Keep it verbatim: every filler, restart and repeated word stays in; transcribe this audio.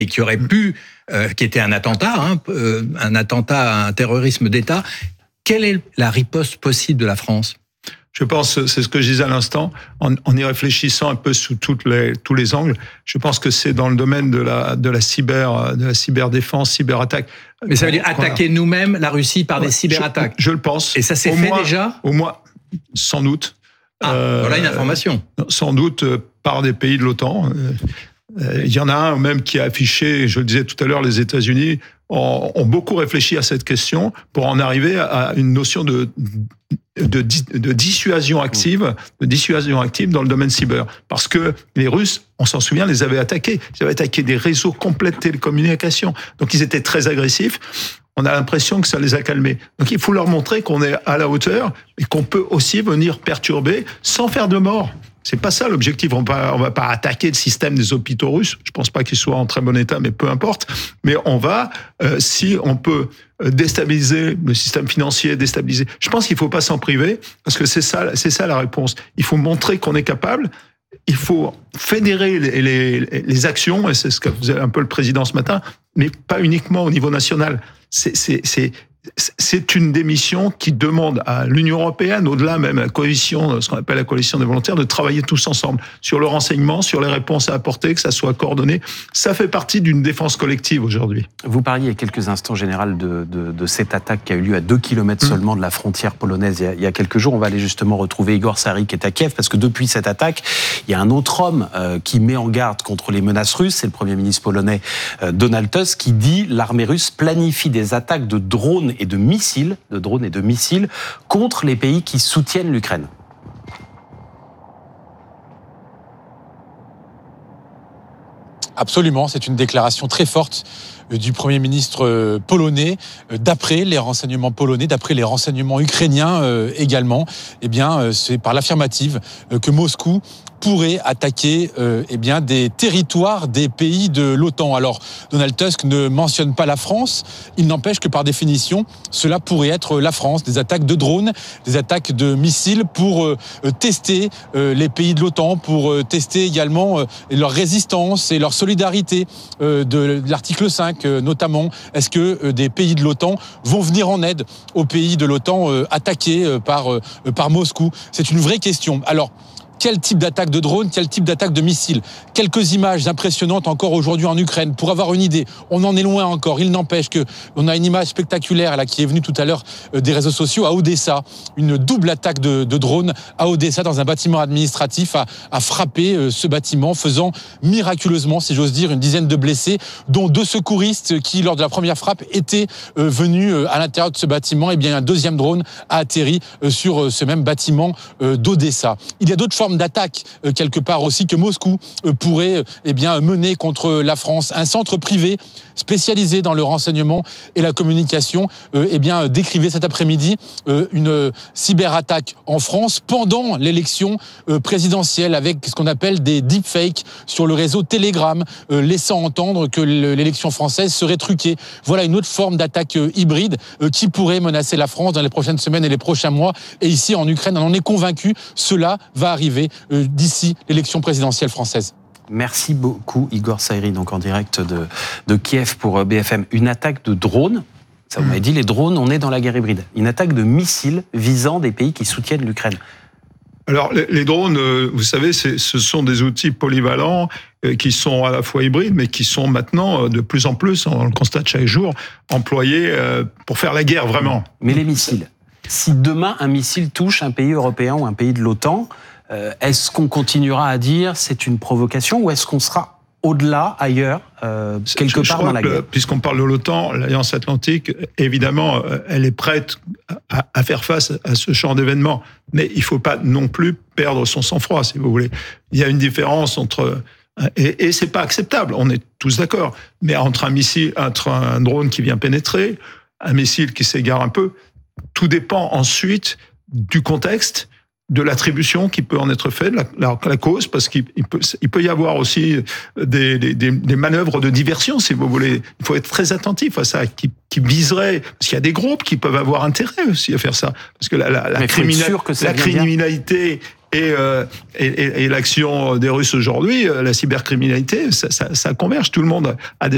et qui aurait pu, euh, qui était un attentat, hein, euh, un attentat à un terrorisme d'État. Quelle est la riposte possible de la France ? Je pense, c'est ce que je disais à l'instant, en, en y réfléchissant un peu sous toutes les, tous les angles, je pense que c'est dans le domaine de la, de la cyber, de la cyberdéfense, cyberattaque. Mais ça veut dire attaquer a... nous-mêmes la Russie par ouais, des cyberattaques. Je, je le pense. Et ça s'est fait moins, déjà ? Au moins, sans doute. Ah, euh, voilà une information. Sans doute par des pays de l'OTAN. Il y en a un même qui a affiché, je le disais tout à l'heure, les États-Unis ont, ont beaucoup réfléchi à cette question pour en arriver à une notion de De, de dissuasion active, de dissuasion active dans le domaine cyber. Parce que les Russes, on s'en souvient, les avaient attaqués. Ils avaient attaqué des réseaux complets de télécommunications. Donc ils étaient très agressifs. On a l'impression que ça les a calmés. Donc il faut leur montrer qu'on est à la hauteur et qu'on peut aussi venir perturber sans faire de mort. C'est pas ça l'objectif. On va, on va pas attaquer le système des hôpitaux russes. Je pense pas qu'il soit en très bon état, mais peu importe. Mais on va, euh, si on peut déstabiliser le système financier, déstabiliser. Je pense qu'il faut pas s'en priver parce que c'est ça, c'est ça la réponse. Il faut montrer qu'on est capable. Il faut fédérer les, les, les actions, et c'est ce que faisait un peu le président ce matin, mais pas uniquement au niveau national. C'est, c'est, c'est, c'est une des missions qui demande à l'Union européenne, au-delà même à la coalition, ce qu'on appelle la coalition des volontaires, de travailler tous ensemble sur le renseignement, sur les réponses à apporter, que ça soit coordonné. Ça fait partie d'une défense collective aujourd'hui. Vous parliez il y a quelques instants, Général, de, de, de cette attaque qui a eu lieu à deux kilomètres seulement de la frontière polonaise il y, a, il y a quelques jours. On va aller justement retrouver Igor Sary qui est à Kiev, parce que depuis cette attaque, il y a un autre homme euh, qui met en garde contre les menaces russes. C'est le Premier ministre polonais euh, Donald Tusk qui dit l'armée russe planifie des attaques de drones et de missiles, de drones et de missiles contre les pays qui soutiennent l'Ukraine. Absolument, c'est une déclaration très forte du Premier ministre polonais, d'après les renseignements polonais, d'après les renseignements ukrainiens également. Eh bien, c'est par l'affirmative que Moscou pourrait attaquer euh, eh bien, des territoires des pays de l'OTAN. Alors, Donald Tusk ne mentionne pas la France. Il n'empêche que, par définition, cela pourrait être la France. Des attaques de drones, des attaques de missiles pour euh, tester euh, les pays de l'OTAN, pour euh, tester également euh, leur résistance et leur solidarité euh, de, de l'article cinq, euh, notamment. Est-ce que euh, des pays de l'OTAN vont venir en aide aux pays de l'OTAN euh, attaqués euh, par, euh, par Moscou ? C'est une vraie question. Alors, quel type d'attaque de drone, quel type d'attaque de missile ? Quelques images impressionnantes encore aujourd'hui en Ukraine. Pour avoir une idée, on en est loin encore. Il n'empêche que on a une image spectaculaire là qui est venue tout à l'heure des réseaux sociaux à Odessa. Une double attaque de, de drone à Odessa dans un bâtiment administratif a, a frappé ce bâtiment, faisant miraculeusement, si j'ose dire, une dizaine de blessés, dont deux secouristes qui, lors de la première frappe, étaient venus à l'intérieur de ce bâtiment. Et bien un deuxième drone a atterri sur ce même bâtiment d'Odessa. Il y a d'autres formes d'attaque euh, quelque part aussi que Moscou euh, pourrait euh, eh bien mener contre la France. Un centre privé spécialisé dans le renseignement et la communication euh, eh bien décrivait cet après-midi euh, une euh, cyberattaque en France pendant l'élection euh, présidentielle avec ce qu'on appelle des deepfakes sur le réseau Telegram, euh, laissant entendre que l'élection française serait truquée. Voilà une autre forme d'attaque euh, hybride euh, qui pourrait menacer la France dans les prochaines semaines et les prochains mois. Et ici en Ukraine, on en est convaincu, cela va arriver d'ici l'élection présidentielle française. Merci beaucoup Igor Sary, donc en direct de, de Kiev pour B F M. Une attaque de drones, ça vous m'avez dit, les drones, on est dans la guerre hybride. Une attaque de missiles visant des pays qui soutiennent l'Ukraine. Alors les, les drones, vous savez, c'est, ce sont des outils polyvalents qui sont à la fois hybrides, mais qui sont maintenant de plus en plus, on le constate chaque jour, employés pour faire la guerre vraiment. Mais les missiles, si demain un missile touche un pays européen ou un pays de l'OTAN, euh, est-ce qu'on continuera à dire c'est une provocation ou est-ce qu'on sera au-delà, ailleurs, euh, quelque je, je part dans la guerre ? Puisqu'on parle de l'OTAN, l'Alliance Atlantique, évidemment, elle est prête à, à faire face à ce genre d'événements. Mais il ne faut pas non plus perdre son sang-froid, si vous voulez. Il y a une différence entre... Et, et c'est pas acceptable, on est tous d'accord. Mais entre un missile, entre un drone qui vient pénétrer, un missile qui s'égare un peu, tout dépend ensuite du contexte, de l'attribution qui peut en être faite, la, la, la cause, parce qu'il peut, il peut y avoir aussi des, des, des manœuvres de diversion, si vous voulez. Il faut être très attentif à ça, qui, qui viserait, parce qu'il y a des groupes qui peuvent avoir intérêt aussi à faire ça, parce que la, la, la, criminal, la criminalité et, euh, et, et, et l'action des Russes aujourd'hui, la cybercriminalité, ça, ça, ça converge. Tout le monde a des